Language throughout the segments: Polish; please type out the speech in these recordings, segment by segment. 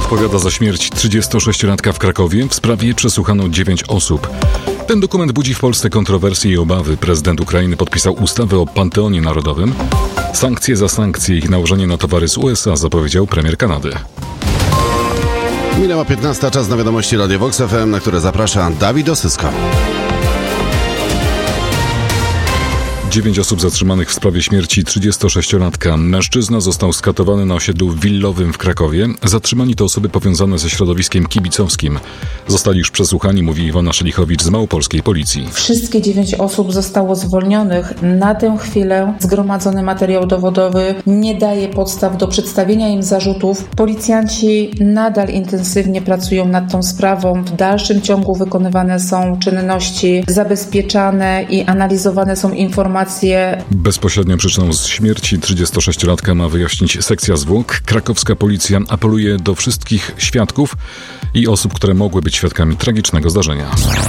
odpowiada za śmierć 36-latka w Krakowie. W sprawie przesłuchano 9 osób. Ten dokument budzi w Polsce kontrowersje i obawy. Prezydent Ukrainy podpisał ustawę o Panteonie Narodowym. Sankcje za sankcje, ich nałożenie na towary z USA, zapowiedział premier Kanady. Minęła 15, czas na wiadomości Radio Vox FM, na które zaprasza Dawid Osysko. 9 osób zatrzymanych w sprawie śmierci 36-latka. Mężczyzna został skatowany na osiedlu willowym w Krakowie. Zatrzymani to osoby powiązane ze środowiskiem kibicowskim. Zostali już przesłuchani, mówi Iwona Szelichowicz z małopolskiej policji. Wszystkie 9 osób zostało zwolnionych. Na tę chwilę zgromadzony materiał dowodowy nie daje podstaw do przedstawienia im zarzutów. Policjanci nadal intensywnie pracują nad tą sprawą. W dalszym ciągu wykonywane są czynności zabezpieczane i analizowane są informacje. Bezpośrednią przyczyną śmierci 36-latka ma wyjaśnić sekcja zwłok. Krakowska policja apeluje do wszystkich świadków i osób, które mogły być świadkami tragicznego zdarzenia.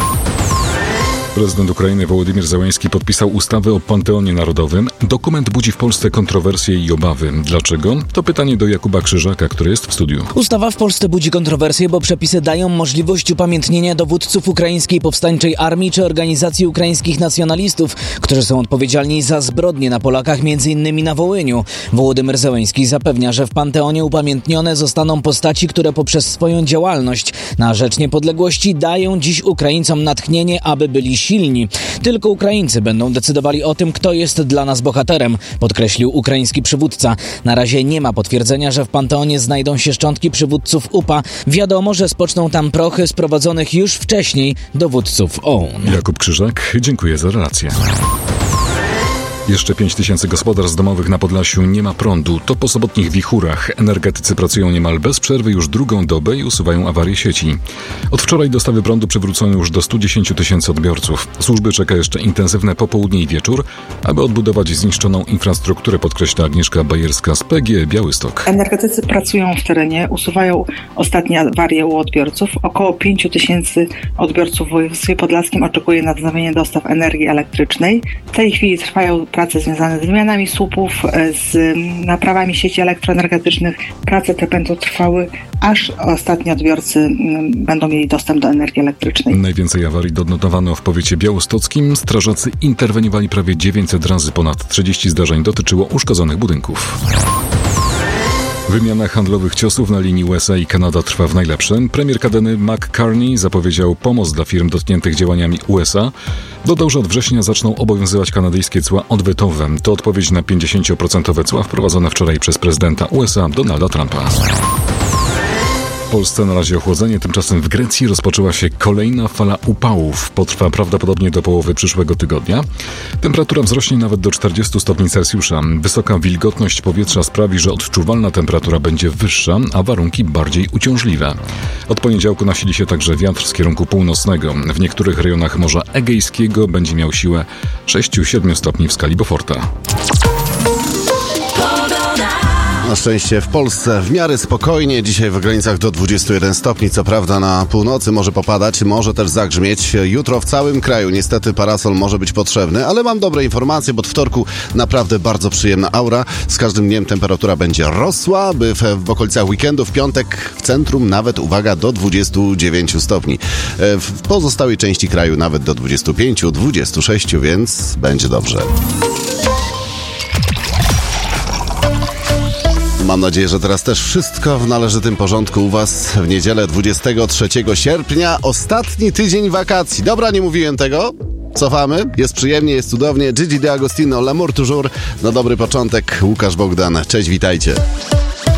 Prezydent Ukrainy Wołodymyr Zełenski podpisał ustawę o Panteonie Narodowym. Dokument budzi w Polsce kontrowersje i obawy. Dlaczego? To pytanie do Jakuba Krzyżaka, który jest w studiu. Ustawa w Polsce budzi kontrowersje, bo przepisy dają możliwość upamiętnienia dowódców ukraińskiej powstańczej armii czy organizacji ukraińskich nacjonalistów, którzy są odpowiedzialni za zbrodnie na Polakach, m.in. na Wołyniu. Wołodymyr Zełenski zapewnia, że w Panteonie upamiętnione zostaną postaci, które poprzez swoją działalność na rzecz niepodległości dają dziś Ukraińcom natchnienie, aby byli silni. Tylko Ukraińcy będą decydowali o tym, kto jest dla nas bohaterem, podkreślił ukraiński przywódca. Na razie nie ma potwierdzenia, że w Panteonie znajdą się szczątki przywódców UPA. Wiadomo, że spoczną tam prochy sprowadzonych już wcześniej dowódców OUN. Jakub Krzyżak, dziękuję za relację. Jeszcze 5 tysięcy gospodarstw domowych na Podlasiu nie ma prądu. To po sobotnich wichurach. Energetycy pracują niemal bez przerwy już drugą dobę i usuwają awarie sieci. Od wczoraj dostawy prądu przywrócono już do 110 tysięcy odbiorców. Służby czeka jeszcze intensywne popołudnie i wieczór, aby odbudować zniszczoną infrastrukturę, podkreśla Agnieszka Bajerska z PGE Białystok. Energetycy pracują w terenie, usuwają ostatnie awarie u odbiorców. Około 5 tysięcy odbiorców w województwie podlaskim oczekuje na wznowienie dostaw energii elektrycznej. W tej chwili trwają prace związane z wymianami słupów, z naprawami sieci elektroenergetycznych. Prace te będą trwały, aż ostatni odbiorcy będą mieli dostęp do energii elektrycznej. Najwięcej awarii odnotowano w powiecie białostockim. Strażacy interweniowali prawie 900 razy. Ponad 30 zdarzeń dotyczyło uszkodzonych budynków. Wymiana handlowych ciosów na linii USA i Kanada trwa w najlepszym. Premier Kanady McCartney zapowiedział pomoc dla firm dotkniętych działaniami USA. Dodał, że od września zaczną obowiązywać kanadyjskie cła odwetowe. To odpowiedź na 50% cła wprowadzone wczoraj przez prezydenta USA Donalda Trumpa. W Polsce na razie ochłodzenie, tymczasem w Grecji rozpoczęła się kolejna fala upałów. Potrwa prawdopodobnie do połowy przyszłego tygodnia. Temperatura wzrośnie nawet do 40 stopni Celsjusza. Wysoka wilgotność powietrza sprawi, że odczuwalna temperatura będzie wyższa, a warunki bardziej uciążliwe. Od poniedziałku nasili się także wiatr z kierunku północnego. W niektórych rejonach Morza Egejskiego będzie miał siłę 6-7 stopni w skali Beauforta. Na szczęście w Polsce w miarę spokojnie, dzisiaj w granicach do 21 stopni, co prawda na północy może popadać, może też zagrzmieć. Jutro w całym kraju niestety parasol może być potrzebny, ale mam dobre informacje, bo od wtorku naprawdę bardzo przyjemna aura. Z każdym dniem temperatura będzie rosła, by w okolicach weekendu, w piątek w centrum nawet, uwaga, do 29 stopni. W pozostałej części kraju nawet do 25, 26, więc będzie dobrze. Mam nadzieję, że teraz też wszystko w należytym porządku u Was w niedzielę 23 sierpnia. Ostatni tydzień wakacji. Dobra, nie mówiłem tego. Cofamy. Jest przyjemnie, jest cudownie. Gigi D'Agostino, L'amour toujours. Na dobry początek Łukasz Bogdan. Cześć, witajcie.